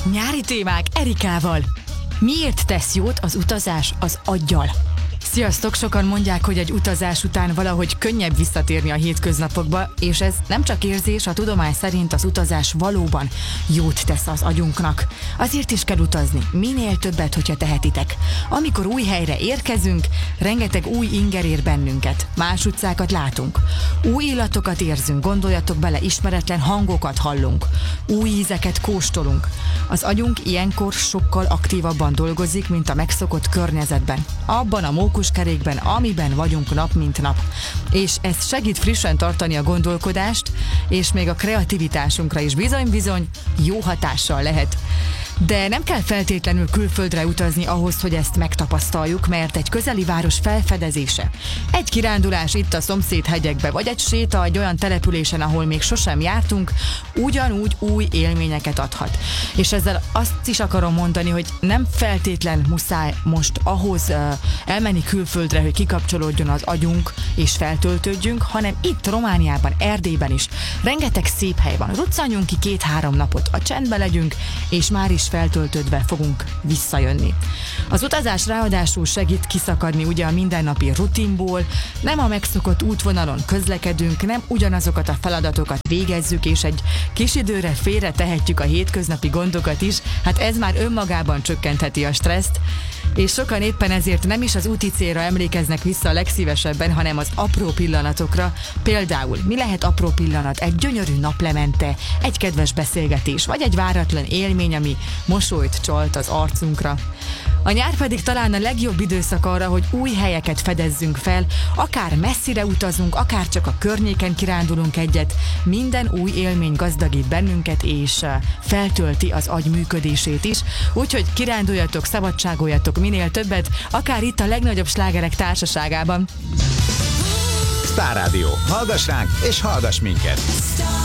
Nyári témák Erikával. Miért tesz jót az utazás az aggyal? Sziasztok! Sokan mondják, hogy egy utazás után valahogy könnyebb visszatérni a hétköznapokba, és ez nem csak érzés, a tudomány szerint az utazás valóban jót tesz az agyunknak. Azért is kell utazni, minél többet, hogyha tehetitek. Amikor új helyre érkezünk, rengeteg új inger ér bennünket, más utcákat látunk. Új illatokat érzünk, gondoljatok bele, ismeretlen hangokat hallunk, új ízeket kóstolunk. Az agyunk ilyenkor sokkal aktívabban dolgozik, mint a megszokott környezetben. Abban a mókuskerékben, amiben vagyunk nap mint nap. És ez segít frissen tartani a gondolkodást, és még a kreativitásunkra is bizony-bizony jó hatással lehet. De nem kell feltétlenül külföldre utazni ahhoz, hogy ezt megtapasztaljuk, mert egy közeli város felfedezése, egy kirándulás itt a szomszéd hegyekbe, vagy egy séta egy olyan településen, ahol még sosem jártunk, ugyanúgy új élményeket adhat. És ezzel azt is akarom mondani, hogy nem feltétlen muszáj most ahhoz elmenni külföldre, hogy kikapcsolódjon az agyunk és feltöltődjünk, hanem itt Romániában, Erdélyben is rengeteg szép hely van. Ruccanjunk ki 2-3 napot, a csendbe legyünk, és már is feltöltődve fogunk visszajönni. Az utazás ráadásul segít kiszakadni ugye a mindennapi rutinból, nem a megszokott útvonalon közlekedünk, nem ugyanazokat a feladatokat végezzük, és egy kis időre félre tehetjük a hétköznapi gondokat is, hát ez már önmagában csökkentheti a stresszt, és sokan éppen ezért nem is az úti célra emlékeznek vissza a legszívesebben, hanem az apró pillanatokra. Például, mi lehet apró pillanat? Egy gyönyörű naplemente, egy kedves beszélgetés, vagy egy váratlan élmény, ami mosolyt csalt az arcunkra. A nyár pedig talán a legjobb időszak arra, hogy új helyeket fedezzünk fel, akár messzire utazunk, akár csak a környéken kirándulunk egyet, minden új élmény gazdagít bennünket, és feltölti az agy működését is, úgyhogy kiránduljatok, szabadságoljatok minél többet, akár itt a legnagyobb slágerek társaságában. Sztár Rádió. Hallgass ránk, és hallgass minket!